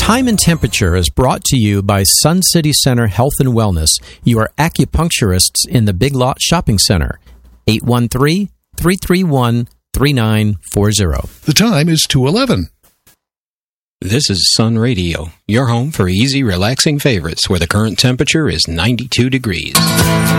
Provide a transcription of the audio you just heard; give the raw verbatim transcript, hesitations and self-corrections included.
Time and Temperature is brought to you by Sun City Center Health and Wellness, your acupuncturists in the Big Lot Shopping Center. eight one three, three three one, three nine four zero. The time is two eleven. This is Sun Radio, your home for easy, relaxing favorites where the current temperature is ninety-two degrees.